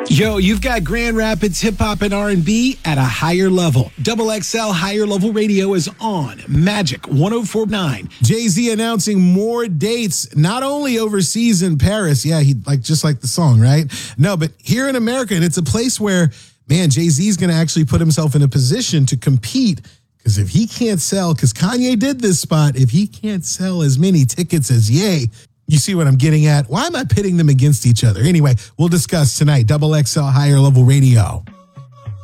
Yo, you've got Grand Rapids hip hop and R&B at a higher level. Double XL Higher Level Radio is on Magic 104.9. Jay-Z announcing more dates, not only overseas in Paris. Yeah, he just like the song, right? No, but here in America, and it's a place where, man, Jay-Z is going to actually put himself in a position to compete. Because if he can't sell, because Kanye did this spot, if he can't sell as many tickets as Ye, you see what I'm getting at? Why am I pitting them against each other? Anyway, we'll discuss tonight. Double XL Higher Level Radio.